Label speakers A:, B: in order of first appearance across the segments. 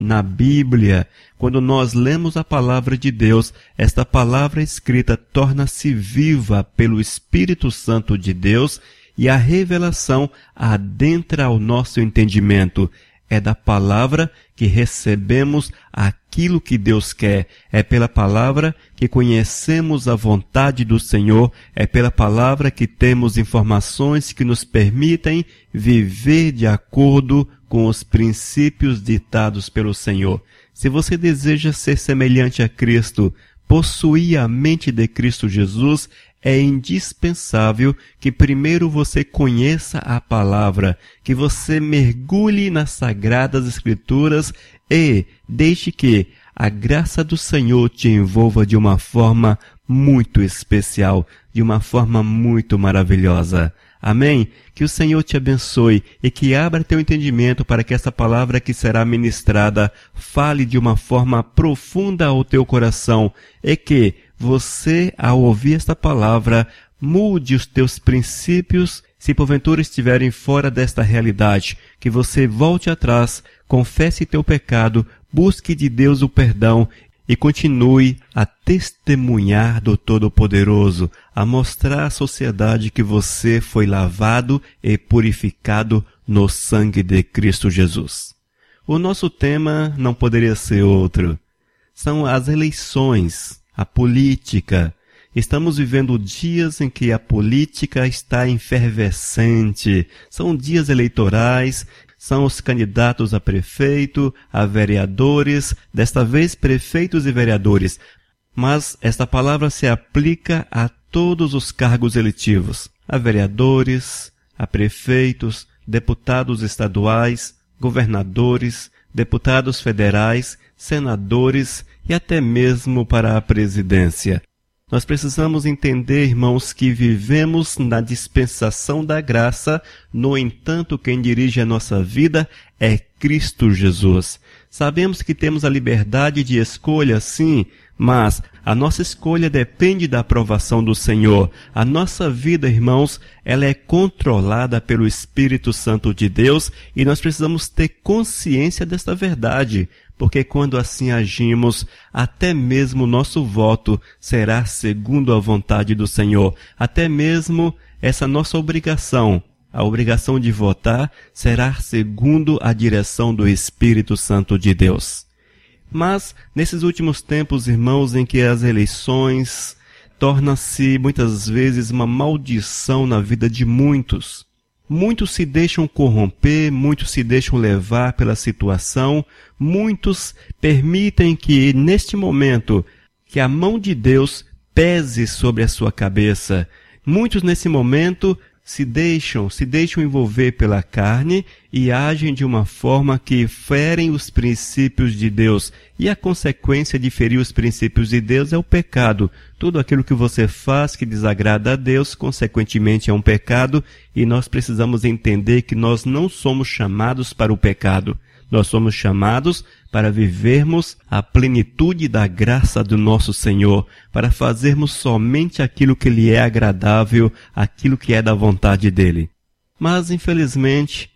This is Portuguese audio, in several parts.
A: na Bíblia, quando nós lemos a palavra de Deus, esta palavra escrita torna-se viva pelo Espírito Santo de Deus e a revelação adentra ao nosso entendimento. É da palavra que recebemos aquilo que Deus quer. É pela palavra que conhecemos a vontade do Senhor. É pela palavra que temos informações que nos permitem viver de acordo com os princípios ditados pelo Senhor. Se você deseja ser semelhante a Cristo, possuir a mente de Cristo Jesus, é indispensável que primeiro você conheça a palavra, que você mergulhe nas Sagradas Escrituras e deixe que a graça do Senhor te envolva de uma forma muito especial, de uma forma muito maravilhosa. Amém? Que o Senhor te abençoe e que abra teu entendimento para que essa palavra que será ministrada fale de uma forma profunda ao teu coração e que você, ao ouvir esta palavra, mude os teus princípios, se porventura estiverem fora desta realidade, que você volte atrás, confesse teu pecado, busque de Deus o perdão e continue a testemunhar do Todo-Poderoso, a mostrar à sociedade que você foi lavado e purificado no sangue de Cristo Jesus. O nosso tema não poderia ser outro. São as eleições, a política. Estamos vivendo dias em que a política está efervescente. São dias eleitorais, são os candidatos a prefeito, a vereadores, desta vez prefeitos e vereadores. Mas esta palavra se aplica a todos os cargos eletivos, a vereadores, a prefeitos, deputados estaduais, governadores, deputados federais, senadores e até mesmo para a presidência. Nós precisamos entender, irmãos, que vivemos na dispensação da graça, no entanto, quem dirige a nossa vida é Cristo Jesus. Sabemos que temos a liberdade de escolha, sim, mas a nossa escolha depende da aprovação do Senhor. A nossa vida, irmãos, ela é controlada pelo Espírito Santo de Deus e nós precisamos ter consciência desta verdade. Porque quando assim agimos, até mesmo o nosso voto será segundo a vontade do Senhor. Até mesmo essa nossa obrigação, a obrigação de votar, será segundo a direção do Espírito Santo de Deus. Mas, nesses últimos tempos, irmãos, em que as eleições tornam-se muitas vezes uma maldição na vida de muitos. Muitos se deixam corromper, muitos se deixam levar pela situação, muitos permitem que, neste momento, que a mão de Deus pese sobre a sua cabeça. Muitos, nesse momento, se deixam envolver pela carne e agem de uma forma que ferem os princípios de Deus. E a consequência de ferir os princípios de Deus é o pecado. Tudo aquilo que você faz que desagrada a Deus, consequentemente é um pecado, e nós precisamos entender que nós não somos chamados para o pecado. Nós somos chamados para vivermos a plenitude da graça do nosso Senhor, para fazermos somente aquilo que lhe é agradável, aquilo que é da vontade dele. Mas infelizmente,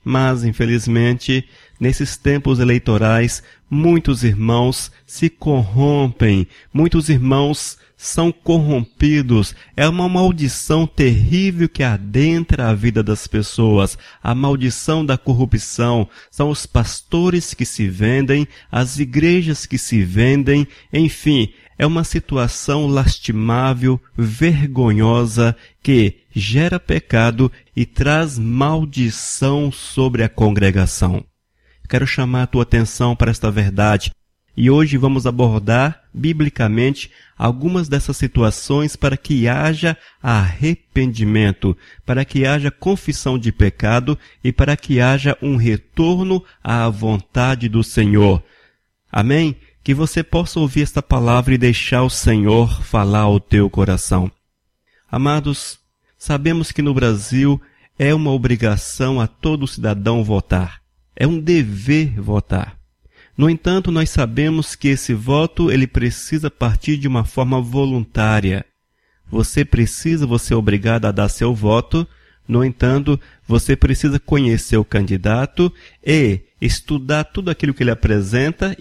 A: nesses tempos eleitorais, muitos irmãos se corrompem, muitos irmãos são corrompidos. É uma maldição terrível que adentra a vida das pessoas. A maldição da corrupção. São os pastores que se vendem, as igrejas que se vendem, enfim, é uma situação lastimável, vergonhosa, que gera pecado e traz maldição sobre a congregação. Quero chamar a tua atenção para esta verdade. E hoje vamos abordar, biblicamente, algumas dessas situações para que haja arrependimento, para que haja confissão de pecado e para que haja um retorno à vontade do Senhor. Amém? Que você possa ouvir esta palavra e deixar o Senhor falar ao teu coração. Amados, sabemos que no Brasil é uma obrigação a todo cidadão votar. É um dever votar. No entanto, nós sabemos que esse voto ele precisa partir de uma forma voluntária. Você é obrigado a dar seu voto. No entanto, você precisa conhecer o candidato e estudar tudo aquilo que ele apresenta